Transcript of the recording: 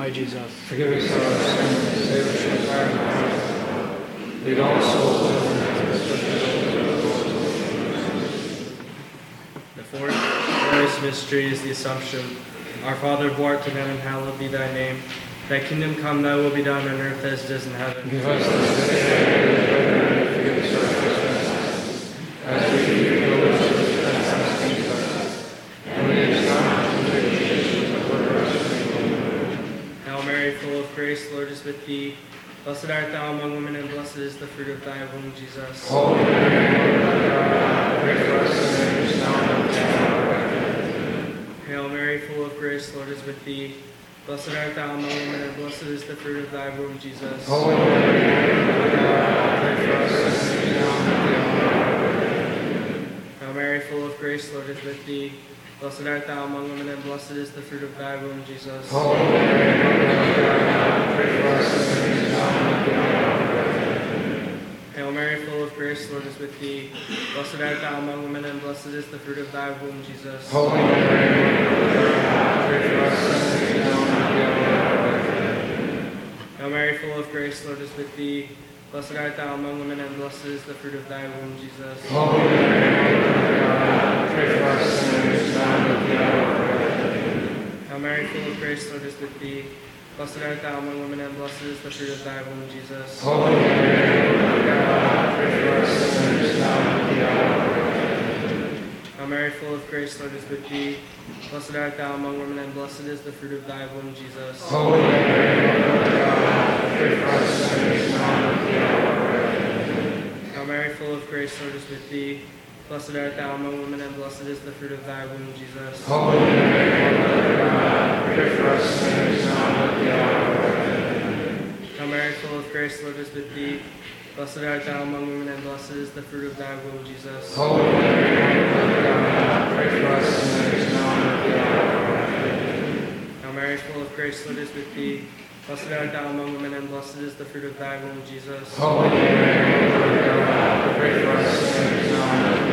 my Jesus. Forgive us our sins, save us from fire and hell. Lead all souls into heaven, especially those who The fourth glorious mystery is the Assumption. Our Father, who art in heaven, hallowed be thy name. Thy kingdom come, thy will be done on earth as it is in heaven. Give us this day our daily bread, and forgive us our trespasses, as we forgive those who trespass against us. And lead us not into temptation, but deliver us from evil. Hail Mary, full of grace, the Lord is with thee. Blessed art thou among women, and blessed is the fruit of thy womb, Jesus. Holy Mary, Mother of God, pray for us sinners, now and at the hour of our death. Hail Mary, full of grace, the Lord is with thee. Blessed art thou among women, and blessed is the fruit of thy womb, Jesus. Holy Mary, Mother of God, pray for us sinners, now and at the hour of our death. Hail Mary, full of grace, the Lord is with thee. Blessed art thou among women, and blessed is the fruit of thy womb, Jesus. Holy Mary, Mother of God, pray for us sinners, now and at the hour of our death. Hail Mary, full of grace, the Lord is with thee. Blessed art thou among women, and blessed is the fruit of thy womb, Jesus. Holy Mary, Mother of God, pray for us sinners, now and at the hour of our death. Hail Mary, full of grace, the Lord is with thee. Blessed art thou among women, and blessed is the fruit of thy womb, Jesus. Holy Mary, Mother of God, pray for us sinners, now and at the hour of our death. Hail Mary, full of grace, the Lord is with thee. Blessed art thou among women, and blessed is the fruit of thy womb, Jesus. Holy Mary, Mother of God, pray for us sinners, now and at the hour of our death. Hail Mary, full of grace, the Lord is with thee. Blessed art thou among women, and blessed is the fruit of thy womb, Jesus. Holy Mary, Mother of God, pray for us sinners, now and at the hour of our death. Hail Mary, full of grace, the Lord is with thee. Blessed art thou among women, and blessed is the fruit of thy womb, Jesus. Holy Mary, Mother of God, pray for us sinners, now and at the hour of our death. Hail Mary, full of grace, the Lord is with thee. Blessed art thou among women, and blessed is the fruit of thy womb, Jesus. Holy Mary, Mother of God, pray for us sinners, now and at the hour of our death. Hail Mary, full of grace, the Lord is with thee. Blessed art thou among women, and blessed is the fruit of thy womb, Jesus. Holy Mary, Mother of God, pray for us sinners, now and at the